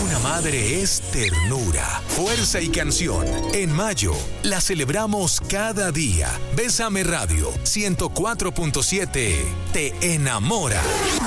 Una madre es ternura, fuerza y canción. En mayo, la celebramos cada día. Bésame Radio 104.7 te enamora.